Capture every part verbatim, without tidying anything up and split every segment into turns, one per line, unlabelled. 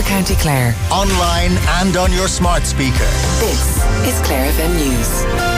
for County Clare.
Online and on your smart speaker.
This is Clare F M News.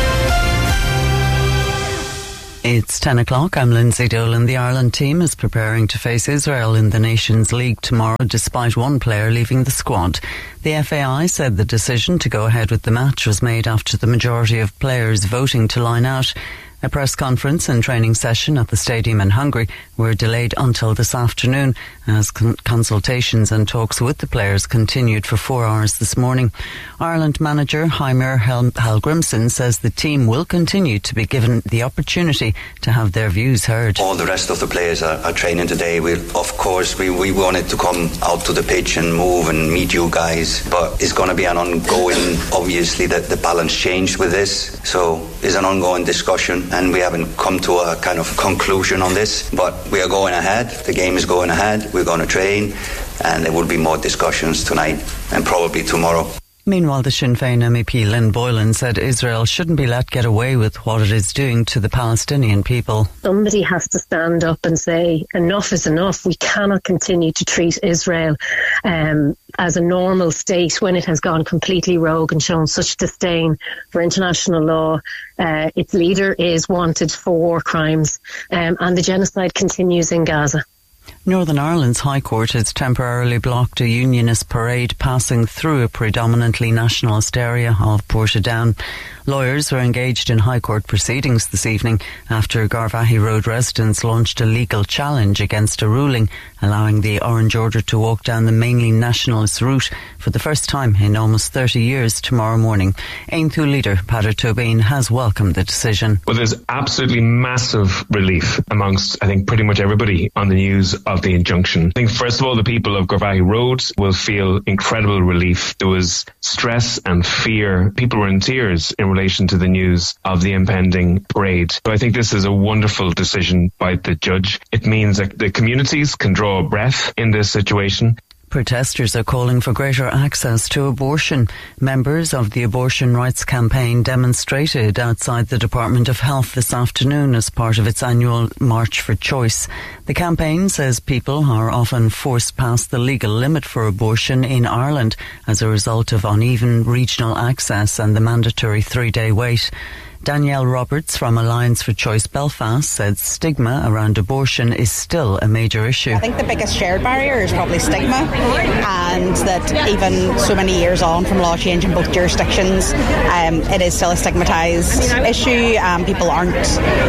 It's ten o'clock. I'm Lindsay Dolan. The Ireland team is preparing to face Israel in the Nations League tomorrow, despite one player leaving the squad. The F A I said the decision to go ahead with the match was made after the majority of players voting to line out. A press conference and training session at the stadium in Hungary were delayed until this afternoon as con- consultations and talks with the players continued for four hours this morning. Ireland manager Heimir Hal- Hallgrimsson says the team will continue to be given the opportunity to have their views heard.
All the rest of the players are, are training today. We, of course, we, we wanted to come out to the pitch and move and meet you guys, but it's going to be an ongoing, obviously, the, the balance changed with this, so it's an ongoing discussion. And we haven't come to a kind of conclusion on this, but we are going ahead. The game is going ahead. We're going to train, and there will be more discussions tonight and probably tomorrow.
Meanwhile, the Sinn Féin M E P Lynn Boylan said Israel shouldn't be let get away with what it is doing to the Palestinian people.
Somebody has to stand up and say enough is enough. We cannot continue to treat Israel um, as a normal state when it has gone completely rogue and shown such disdain for international law. Uh, its leader is wanted for war crimes, um, and the genocide continues in Gaza.
Northern Ireland's High Court has temporarily blocked a unionist parade passing through a predominantly nationalist area of Portadown. Lawyers were engaged in High Court proceedings this evening after Garvaghey Road residents launched a legal challenge against a ruling allowing the Orange Order to walk down the mainly nationalist route for the first time in almost thirty years tomorrow morning. Aontú leader Peadar Tóibín has welcomed the decision.
Well, there's absolutely massive relief amongst, I think, pretty much everybody on the news of the injunction. I think, first of all, the people of Garvaghey Road will feel incredible relief. There was stress and fear. People were in tears in relation to the news of the impending parade. So I think this is a wonderful decision by the judge. It means that the communities can draw a breath in this situation.
Protesters are calling for greater access to abortion. Members of the Abortion Rights Campaign demonstrated outside the Department of Health this afternoon as part of its annual March for Choice. The campaign says people are often forced past the legal limit for abortion in Ireland as a result of uneven regional access and the mandatory three-day wait. Danielle Roberts from Alliance for Choice Belfast said stigma around abortion is still a major issue.
I think the biggest shared barrier is probably stigma, and that even so many years on from law change in both jurisdictions, um, it is still a stigmatised issue. Um, people aren't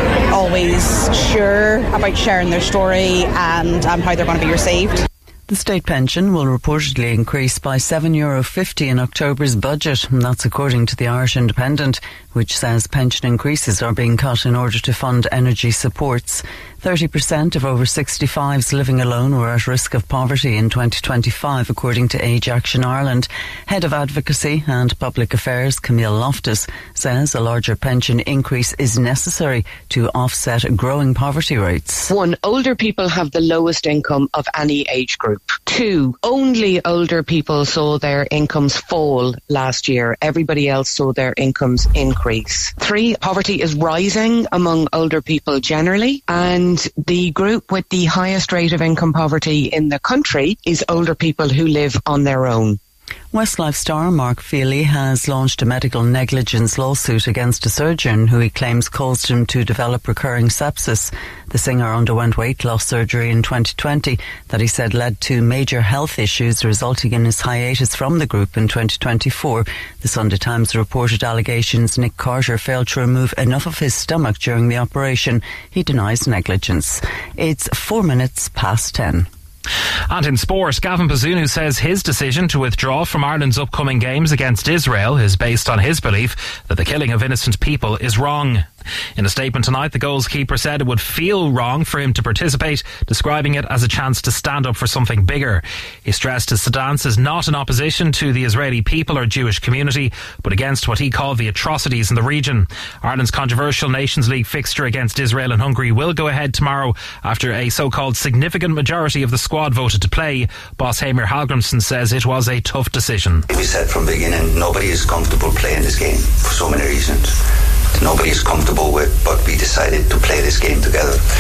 always sure about sharing their story and um, how they're going to be received.
The state pension will reportedly increase by seven euro fifty in October's budget, and that's according to the Irish Independent, which says pension increases are being cut in order to fund energy supports. thirty percent of over sixty-fives living alone were at risk of poverty in twenty twenty-five, according to Age Action Ireland. Head of Advocacy and Public Affairs, Camille Loftus, says a larger pension increase is necessary to offset growing poverty rates.
One, older people have the lowest income of any age group. Two, only older people saw their incomes fall last year. Everybody else saw their incomes increase. Three, poverty is rising among older people generally, and the group with the highest rate of income poverty in the country is older people who live on their own.
Westlife star Mark Feely has launched a medical negligence lawsuit against a surgeon who he claims caused him to develop recurring sepsis. The singer underwent weight loss surgery in twenty twenty that he said led to major health issues, resulting in his hiatus from the group in twenty twenty-four. The Sunday Times reported allegations Nick Carter failed to remove enough of his stomach during the operation. He denies negligence. It's four minutes past ten.
And in sport, Gavin Bazunu says his decision to withdraw from Ireland's upcoming games against Israel is based on his belief that the killing of innocent people is wrong. In a statement tonight, the goalkeeper said it would feel wrong for him to participate, describing it as a chance to stand up for something bigger. He stressed his stance is not in opposition to the Israeli people or Jewish community, but against what he called the atrocities in the region. Ireland's controversial Nations League fixture against Israel and Hungary will go ahead tomorrow after a so-called significant majority of the squad voted to play. Boss Heimir Hallgrimsson says it was a tough decision.
We said from the beginning, nobody is comfortable playing this game for so many reasons. Nobody is comfortable with, but we decided to play this game together.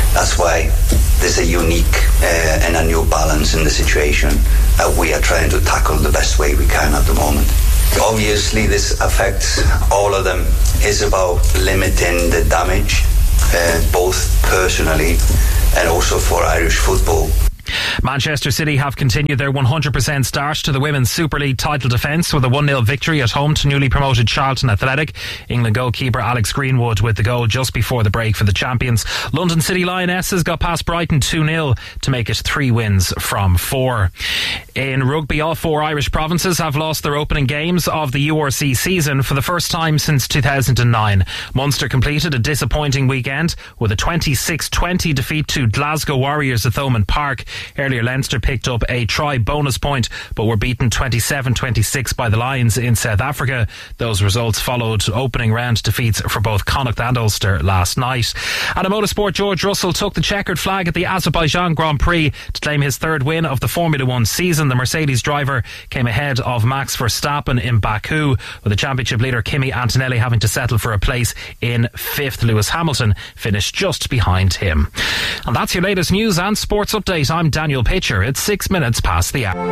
That's why there's a unique uh, and a new balance in the situation that we are trying to tackle the best way we can at the moment. Obviously, this affects all of them. It's about limiting the damage, uh, both personally and also for Irish football.
Manchester City have continued their one hundred percent start to the Women's Super League title defence with a one nil victory at home to newly promoted Charlton Athletic. England goalkeeper Alex Greenwood with the goal just before the break for the champions. London City Lionesses got past Brighton two nil to make it three wins from four. In rugby, all four Irish provinces have lost their opening games of the U R C season for the first time since two thousand nine. Munster completed a disappointing weekend with a twenty-six twenty defeat to Glasgow Warriors at Thomond Park. Earlier, Leinster picked up a try bonus point but were beaten twenty-seven twenty-six by the Lions in South Africa. Those results followed opening round defeats for both Connacht and Ulster last night. And in motorsport, George Russell took the checkered flag at the Azerbaijan Grand Prix to claim his third win of the Formula One season. The Mercedes driver came ahead of Max Verstappen in Baku, with the championship leader Kimi Antonelli having to settle for a place in fifth. Lewis Hamilton finished just behind him. And that's your latest news and sports update. I'm Daniel Pitcher. It's six minutes past the hour.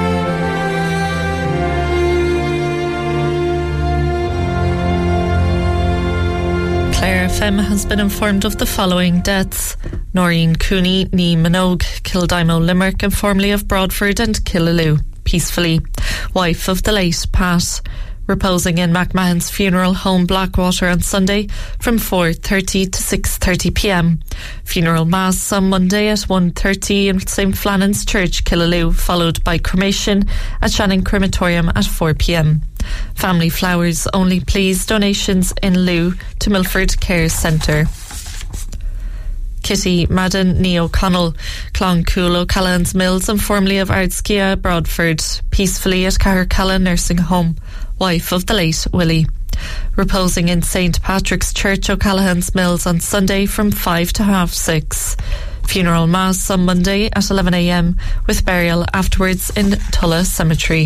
Clare F M has been informed of the following deaths: Noreen Cooney, Nee Minogue, Kildimo Limerick, and formerly of Broadford and Killaloe, peacefully. Wife of the late Pat, reposing in McMahon's funeral home Blackwater on Sunday from four thirty to six thirty p m. Funeral mass on Monday at one thirty in Saint Flannan's Church, Killaloe, followed by cremation at Shannon Crematorium at four p m. Family flowers only, please. Donations in lieu to Milford Care Centre. Kitty Madden, Nee O'Connell, Cloncool, O'Callaghan's Mills, and formerly of Ardskia, Broadford, peacefully at Cahercalla Nursing Home. Wife of the late Willie. Reposing in Saint Patrick's Church, O'Callaghan's Mills, on Sunday from five to half six. Funeral mass on Monday at eleven a m with burial afterwards in Tulla Cemetery.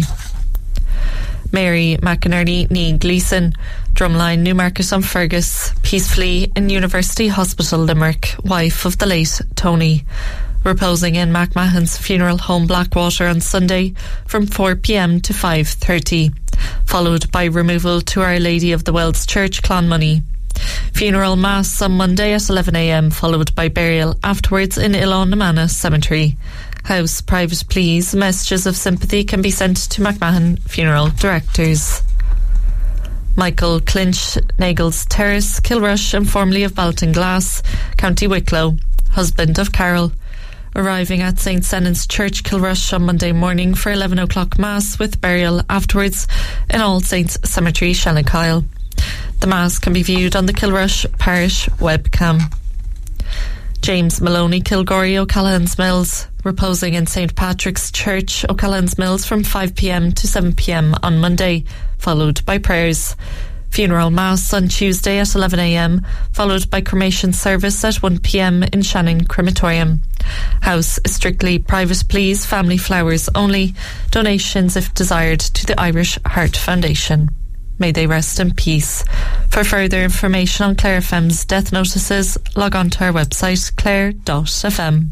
Mary McInerney, Nee Gleeson, Drumline, Newmarket on Fergus, peacefully in University Hospital, Limerick. Wife of the late Tony. Reposing in McMahon's funeral home Blackwater on Sunday from four p m to five thirty, followed by removal to Our Lady of the Wells Church, Clonmoney. Funeral mass on Monday at eleven a m followed by burial afterwards in Ilon-Namana Cemetery. House private, please. Messages of sympathy can be sent to McMahon Funeral Directors. Michael Clinch, Nagels Terrace, Kilrush, and formerly of Baltinglass, County Wicklow, husband of Carol, arriving at Saint Senan's Church, Kilrush, on Monday morning for eleven o'clock Mass with burial afterwards in All Saints Cemetery, Shannon-Kyle. The Mass can be viewed on the Kilrush Parish webcam. James Maloney, Kilgory, O'Callaghan's Mills, reposing in Saint Patrick's Church, O'Callaghan's Mills, from five p m to seven p m on Monday, followed by prayers. Funeral mass on Tuesday at eleven a m, followed by cremation service at one p m in Shannon Crematorium. House is strictly private, please. Family flowers only. Donations, if desired, to the Irish Heart Foundation. May they rest in peace. For further information on Clare F M's death notices, log on to our website, clare dot f m.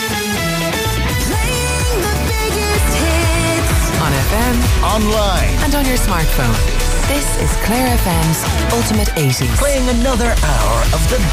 On F M,
online,
and on your smartphone. This is Clare F M's Ultimate eighties.
Playing another hour of the